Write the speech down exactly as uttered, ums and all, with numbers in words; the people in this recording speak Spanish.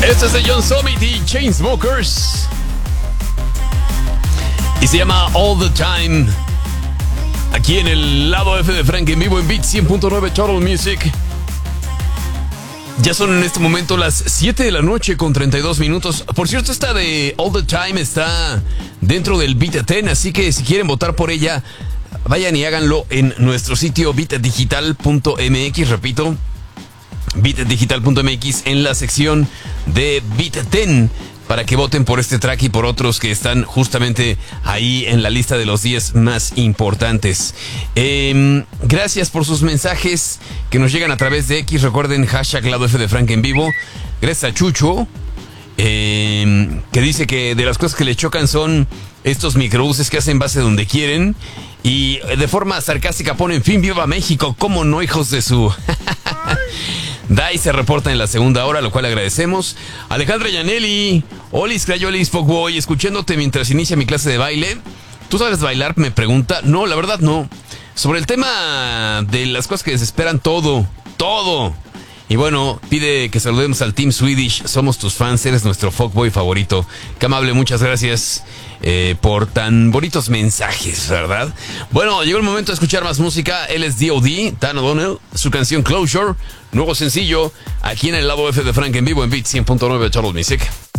Este es de John Summit y Chainsmokers. Y se llama All the Time. Aquí en el lado F de Frank en vivo en Beat cien punto nueve Total Music. Ya son en este momento las siete de la noche con treinta y dos minutos. Por cierto, esta de All the Time está dentro del Beat diez, así que si quieren votar por ella, vayan y háganlo en nuestro sitio beat digital punto m x, repito, beat digital punto m x, en la sección de Beat diez, para que voten por este track y por otros que están justamente ahí en la lista de los diez más importantes. Eh, gracias por sus mensajes que nos llegan a través de X. Recuerden, hashtag lado F de Frank en vivo. Gracias a Chucho, eh, que dice que de las cosas que le chocan son estos microbuses que hacen base donde quieren. Y de forma sarcástica ponen: fin, viva México, cómo no, hijos de su... Dai se reporta en la segunda hora, lo cual agradecemos. Alejandra Yaneli, Olis Crayolis Fogboy, escuchándote mientras inicia mi clase de baile. ¿Tú sabes bailar?, me pregunta. No, la verdad no. Sobre el tema de las cosas que desesperan, todo, todo. Y bueno, pide que saludemos al Team Swedish. Somos tus fans, eres nuestro Fogboy favorito. Qué amable, muchas gracias eh, por tan bonitos mensajes, ¿verdad? Bueno, llegó el momento de escuchar más música. Él es D O D, Dan O'Donnell, su canción Closure, nuevo sencillo, aquí en el lado F de Frank en vivo en Beat cien punto nueve Total Music.